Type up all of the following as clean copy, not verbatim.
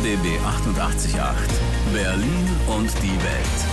RBB 88.8 Berlin und die Welt.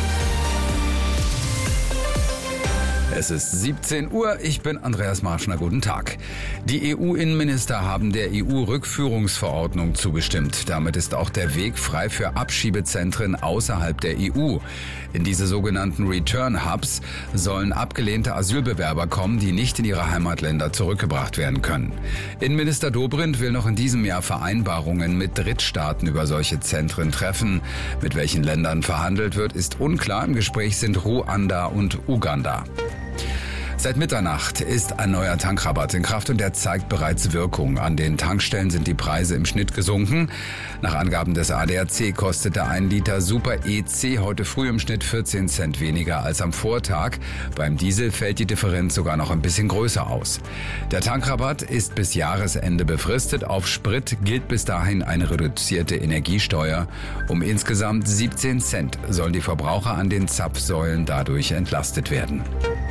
Es ist 17 Uhr, ich bin Andreas Marschner, guten Tag. Die EU-Innenminister haben der EU-Rückführungsverordnung zugestimmt. Damit ist auch der Weg frei für Abschiebezentren außerhalb der EU. In diese sogenannten Return-Hubs sollen abgelehnte Asylbewerber kommen, die nicht in ihre Heimatländer zurückgebracht werden können. Innenminister Dobrindt will noch in diesem Jahr Vereinbarungen mit Drittstaaten über solche Zentren treffen. Mit welchen Ländern verhandelt wird, ist unklar. Im Gespräch sind Ruanda und Uganda. Seit Mitternacht ist ein neuer Tankrabatt in Kraft und der zeigt bereits Wirkung. An den Tankstellen sind die Preise im Schnitt gesunken. Nach Angaben des ADAC kostete 1 Liter Super EC heute früh im Schnitt 14 Cent weniger als am Vortag. Beim Diesel fällt die Differenz sogar noch ein bisschen größer aus. Der Tankrabatt ist bis Jahresende befristet. Auf Sprit gilt bis dahin eine reduzierte Energiesteuer. Um insgesamt 17 Cent sollen die Verbraucher an den Zapfsäulen dadurch entlastet werden.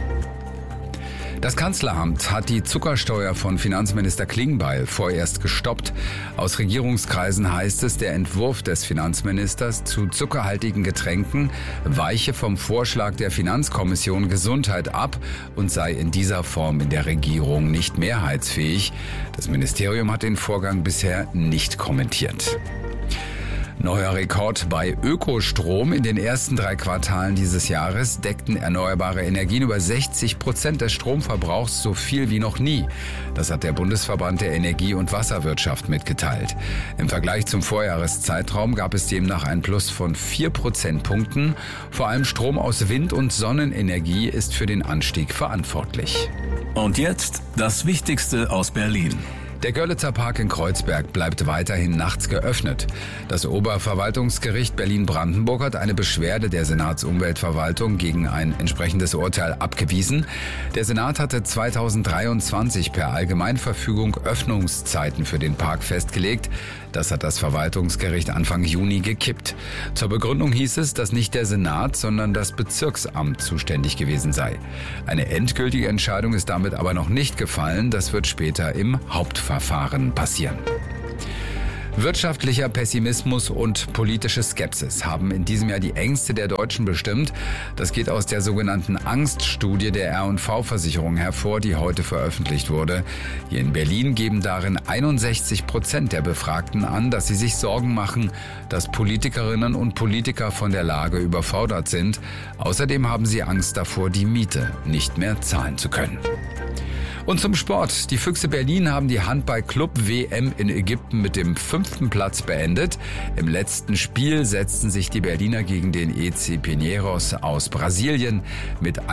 Das Kanzleramt hat die Zuckersteuer von Finanzminister Klingbeil vorerst gestoppt. Aus Regierungskreisen heißt es, der Entwurf des Finanzministers zu zuckerhaltigen Getränken weiche vom Vorschlag der Finanzkommission Gesundheit ab und sei in dieser Form in der Regierung nicht mehrheitsfähig. Das Ministerium hat den Vorgang bisher nicht kommentiert. Neuer Rekord bei Ökostrom. In den ersten 3 Quartalen dieses Jahres deckten erneuerbare Energien über 60% des Stromverbrauchs, so viel wie noch nie. Das hat der Bundesverband der Energie- und Wasserwirtschaft mitgeteilt. Im Vergleich zum Vorjahreszeitraum gab es demnach einen Plus von 4 Prozentpunkten. Vor allem Strom aus Wind- und Sonnenenergie ist für den Anstieg verantwortlich. Und jetzt das Wichtigste aus Berlin. Der Görlitzer Park in Kreuzberg bleibt weiterhin nachts geöffnet. Das Oberverwaltungsgericht Berlin-Brandenburg hat eine Beschwerde der Senatsumweltverwaltung gegen ein entsprechendes Urteil abgewiesen. Der Senat hatte 2023 per Allgemeinverfügung Öffnungszeiten für den Park festgelegt. Das hat das Verwaltungsgericht Anfang Juni gekippt. Zur Begründung hieß es, dass nicht der Senat, sondern das Bezirksamt zuständig gewesen sei. Eine endgültige Entscheidung ist damit aber noch nicht gefallen. Das wird später im Hauptverfahren passieren. Wirtschaftlicher Pessimismus und politische Skepsis haben in diesem Jahr die Ängste der Deutschen bestimmt. Das geht aus der sogenannten Angststudie der R&V-Versicherung hervor, die heute veröffentlicht wurde. Hier in Berlin geben darin 61% der Befragten an, dass sie sich Sorgen machen, dass Politikerinnen und Politiker von der Lage überfordert sind. Außerdem haben sie Angst davor, die Miete nicht mehr zahlen zu können. Und zum Sport. Die Füchse Berlin haben die Handball-Club-WM in Ägypten mit dem 5. Platz beendet. Im letzten Spiel setzten sich die Berliner gegen den EC Pinheiros aus Brasilien mit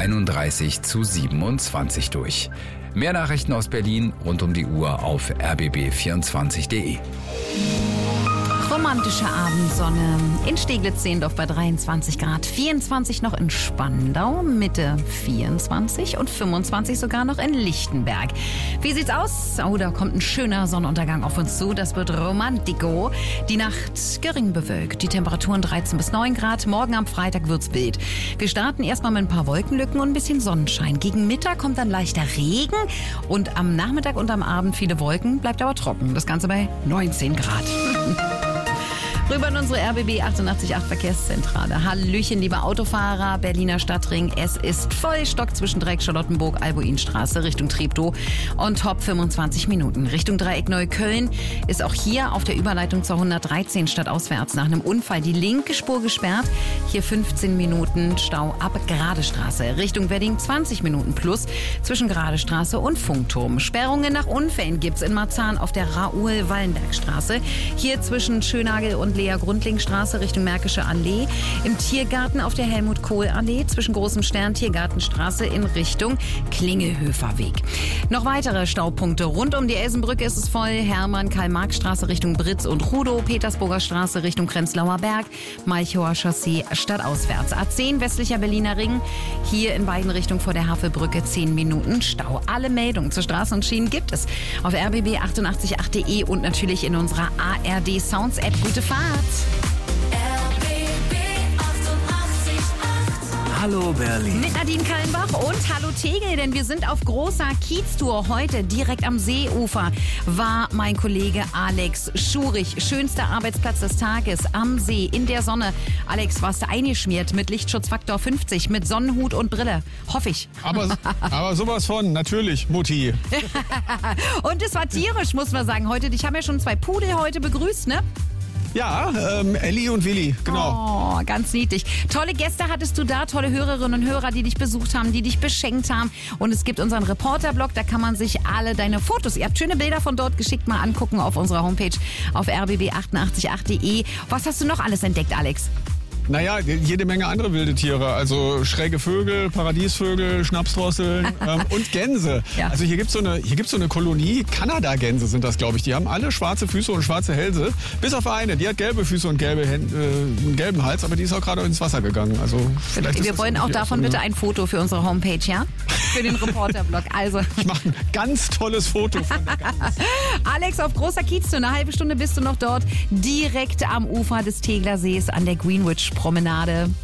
31:27 durch. Mehr Nachrichten aus Berlin rund um die Uhr auf rbb24.de. Romantische Abendsonne in Steglitz-Zehlendorf bei 23 Grad, 24 noch in Spandau, Mitte 24 und 25 sogar noch in Lichtenberg. Wie sieht's aus? Oh, da kommt ein schöner Sonnenuntergang auf uns zu. Das wird Romantico. Die Nacht gering bewölkt, die Temperaturen 13 bis 9 Grad. Morgen am Freitag wird's wild. Wir starten erstmal mit ein paar Wolkenlücken und ein bisschen Sonnenschein. Gegen Mittag kommt dann leichter Regen und am Nachmittag und am Abend viele Wolken, bleibt aber trocken. Das Ganze bei 19 Grad. Rüber in unsere RBB 88.8 Verkehrszentrale. Hallöchen, liebe Autofahrer, Berliner Stadtring. Es ist Vollstock zwischen Dreieck Charlottenburg, Albuinstraße Richtung Treptow und Top 25 Minuten. Richtung Dreieck Neukölln ist auch hier auf der Überleitung zur 113 stadtauswärts nach einem Unfall die linke Spur gesperrt. Hier 15 Minuten Stau ab Gradestraße. Richtung Wedding 20 Minuten plus zwischen Gradestraße und Funkturm. Sperrungen nach Unfällen gibt's in Marzahn auf der Raoul-Wallenberg-Straße. Hier zwischen Schönagel und Lea-Grundling-Straße Richtung Märkische Allee. Im Tiergarten auf der Helmut-Kohl-Allee zwischen Großem Stern, Tiergartenstraße in Richtung Klingelhöfer-Weg. Noch weitere Staupunkte. Rund um die Elsenbrücke ist es voll. Hermann-Karl-Marx-Straße Richtung Britz und Rudow. Petersburger Straße Richtung Prenzlauer Berg. Malchower Chaussee stadtauswärts. A10 westlicher Berliner Ring. Hier in beiden Richtungen vor der Havelbrücke 10 Minuten Stau. Alle Meldungen zu Straßen und Schienen gibt es auf rbb888.de und natürlich in unserer ARD Sounds App. Gute Fahrt! Hallo Berlin. Mit Nadine Kallenbach und Hallo Tegel, denn wir sind auf großer Kieztour. Heute direkt am Seeufer war mein Kollege Alex Schurich. Schönster Arbeitsplatz des Tages am See, in der Sonne. Alex, warst du eingeschmiert mit Lichtschutzfaktor 50, mit Sonnenhut und Brille. Hoffe ich. Aber sowas von, natürlich, Mutti. Und es war tierisch, muss man sagen. Heute, dich haben ja schon 2 Pudel heute begrüßt, ne? Ja, Elli und Willi, genau. Oh, ganz niedlich. Tolle Gäste hattest du da, tolle Hörerinnen und Hörer, die dich besucht haben, die dich beschenkt haben. Und es gibt unseren Reporterblog, da kann man sich alle deine Fotos, ihr habt schöne Bilder von dort geschickt, mal angucken auf unserer Homepage auf rbb888.de. Was hast du noch alles entdeckt, Alex? Naja, jede Menge andere wilde Tiere, also schräge Vögel, Paradiesvögel, Schnapsdrosseln und Gänse. Ja. Also hier gibt's so eine Kolonie, Kanada-Gänse sind das, glaube ich. Die haben alle schwarze Füße und schwarze Hälse, bis auf eine, die hat gelbe Füße und einen gelben Hals, aber die ist auch gerade ins Wasser gegangen. Also wir wollen auch davon bitte ein Foto für unsere Homepage, ja? Für den Reporterblog. Also. Ich mache ein ganz tolles Foto von der Gans. Alex, auf großer Kieztour, eine halbe Stunde bist du noch dort, direkt am Ufer des Tegler Sees an der Greenwich Promenade.